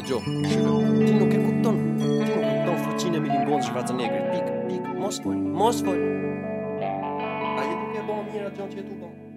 Dëgjoj, shiko, ti nuk e kupton. Ti nuk e kupton fuqinë e Milingon Schwarzenegger. Pik, mos fol. A je duke e bën mirë atë gjë që tu bën?